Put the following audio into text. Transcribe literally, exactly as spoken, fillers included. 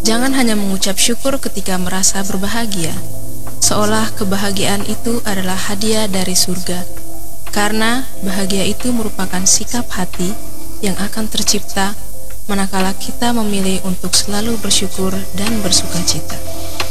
Jangan hanya mengucap syukur ketika merasa berbahagia, seolah kebahagiaan itu adalah hadiah dari surga, karena bahagia itu merupakan sikap hati yang akan tercipta manakala kita memilih untuk selalu bersyukur dan bersukacita.